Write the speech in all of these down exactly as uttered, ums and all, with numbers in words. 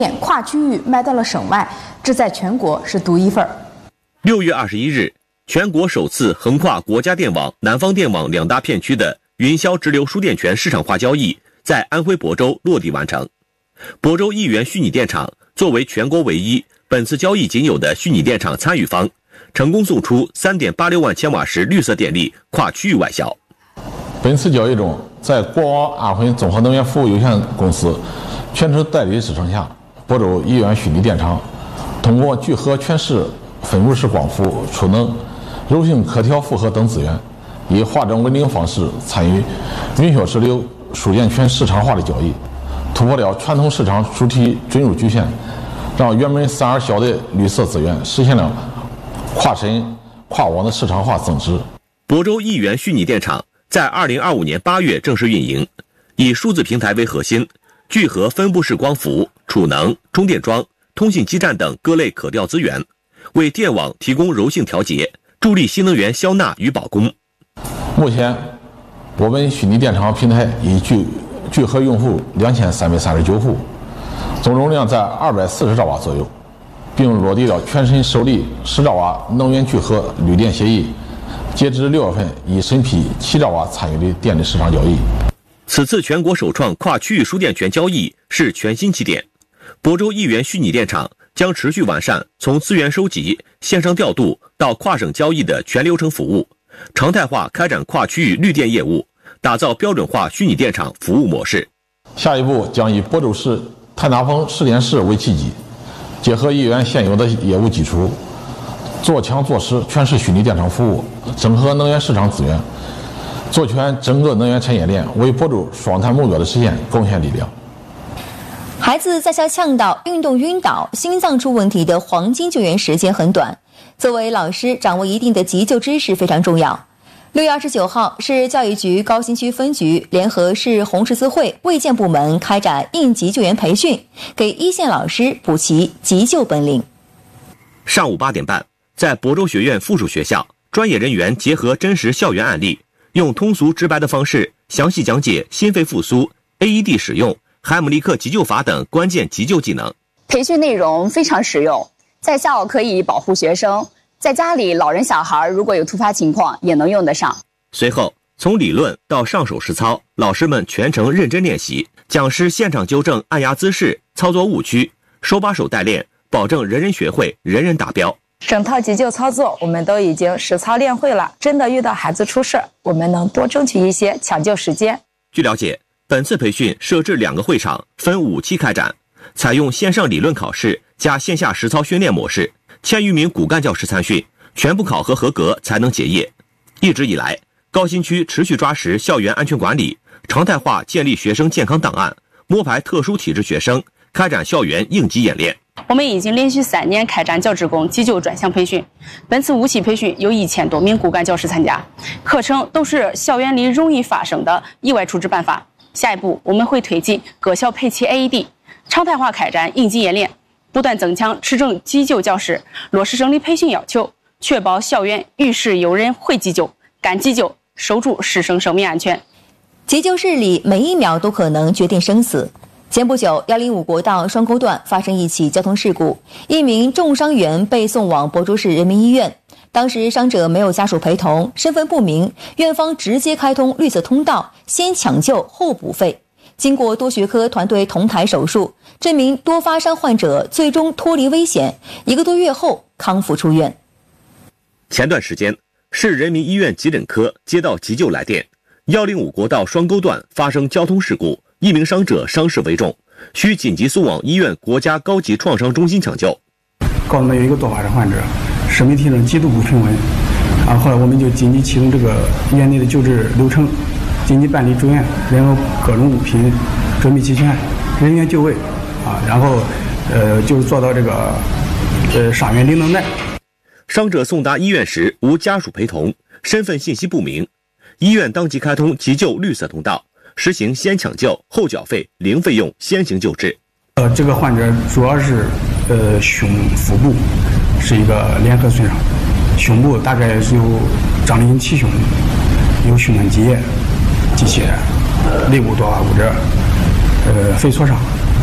跨区域卖到了省外，这在全国是独一份。 六月二十一日，全国首次横跨国家电网、南方电网两大片区的云霄直流输电权市场化交易在安徽亳州落地完成。亳州一元虚拟电厂作为全国唯一、本次交易仅有的虚拟电厂参与方，成功送出 三点八六万千瓦时绿色电力跨区域外销。 本次交易中，在国网安徽综合能源服务有限公司全程代理支撑下，亳州一元虚拟电厂通过聚合全市分布式光伏储能、柔性可调负荷等资源，以化整为零方式参与云霄直流输电权市场化的交易，突破了传统市场主体准入局限，让原本三而小的绿色资源实现了跨深跨网的市场化增值。 亳州一元虚拟电厂在二零二五年八月正式运营，以数字平台为核心，聚合分布式光伏、储能、充电桩、通信基站等各类可调资源，为电网提供柔性调节，助力新能源消纳与保供。 目前，我们虚拟电厂平台已聚聚合用户两千三百三十九户，总容量在二百四十兆瓦左右，并落地了全省首例十兆瓦能源聚合绿电协议。截至六月份，已审批七兆瓦参与的电力市场交易。 此次全国首创跨区域输电权交易是全新起点。亳州一元虚拟电厂将持续完善从资源收集、线上调度到跨省交易的全流程服务，常态化开展跨区域绿电业务，打造标准化虚拟电厂服务模式。 下一步将以亳州市碳达峰试点室为契机，结合一元现有的业务基础，做强做实全市虚拟电厂服务，整合能源市场资源，做全整个能源产业链，为亳州双碳目标的实现贡献力量。 孩子在校呛到、运动晕倒、心脏出问题的黄金救援时间很短，作为老师，掌握一定的急救知识非常重要。六月二十九号，市教育局高新区分局联合市红十字会卫健部门开展应急救援培训，给一线老师补齐急救本领。 上午八点半，在亳州学院附属学校，专业人员结合真实校园案例，用通俗直白的方式详细讲解心肺复苏、A E D 使用、海姆立克急救法等关键急救技能。 培训内容非常实用，在校可以保护学生，在家里老人小孩如果有突发情况也能用得上。 随后，从理论到上手实操，老师们全程认真练习，讲师现场纠正按压姿势、操作误区，手把手带练，保证人人学会，人人达标。 整套急救操作我们都已经实操练会了，真的遇到孩子出事，我们能多争取一些抢救时间。 据了解，本次培训设置两个会场，分五期开展，采用线上理论考试加线下实操训练模式，千余名骨干教师参训，全部考核合格才能结业。一直以来，高新区持续抓实校园安全管理，常态化建立学生健康档案，摸排特殊体质学生，开展校园应急演练。 我们已经连续三年开展教职工急救专项培训，本次五期培训有一千多名骨干教师参加，课程都是校园里容易发生的意外处置办法。下一步我们会推进各校配齐 A E D， 常态化开展应急演练，不断增强持证急救教师，落实整理培训要求，确保校园遇事有人会急救、敢急救，守住师生生命安全。 急救室里每一秒都可能决定生死。前不久，一零五国道双沟段发生一起交通事故，一名重伤员被送往亳州市人民医院。当时伤者没有家属陪同，身份不明，院方直接开通绿色通道，先抢救后补肺。经过多学科团队同台手术，这名多发伤患者最终脱离危险，一个多月后康复出院。 前段时间，市人民医院急诊科接到急救来电，一零五国道双沟段发生交通事故，一名伤者伤势危重，需紧急送往医院国家高级创伤中心抢救。 告诉我们有一个多发伤患者，生命体征极度不平稳，啊，后来我们就紧急启动这个院内的救治流程，紧急办理住院，然后各种物品准备齐全，人员就位，啊，然后呃就是做到这个呃伤员零能耐。 伤者送达医院时无家属陪同，身份信息不明，医院当即开通急救绿色通道，实行先抢救后缴费、零费用先行救治。 呃，这个患者主要是呃胸腹部是一个联合损伤，胸部大概是有张力性气胸，有胸腔积液、积血、肋部多发骨折、呃肺挫伤、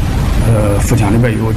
呃腹腔里边有